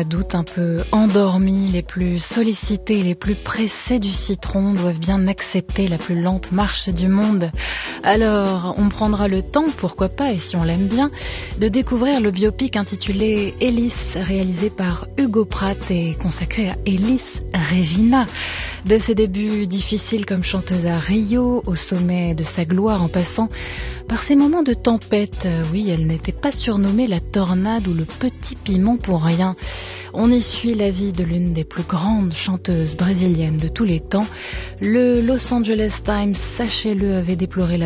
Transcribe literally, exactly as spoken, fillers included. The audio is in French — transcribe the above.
doute un peu endormis, les plus sollicités, les plus pressés du citron doivent bien accepter la plus lente marche du monde. Alors, on prendra le temps, pourquoi pas, et si on l'aime bien, de découvrir le biopic intitulé Élise, réalisé par Hugo Pratt et consacré à Elis Regina. De ses débuts difficiles comme chanteuse à Rio, au sommet de sa gloire en passant par ses moments de tempête. Oui, elle n'était pas surnommée la tornade ou le petit piment pour rien. On y suit la vie de l'une des plus grandes chanteuses brésiliennes de tous les temps. Le Los Angeles Times, sachez-le, avait déploré la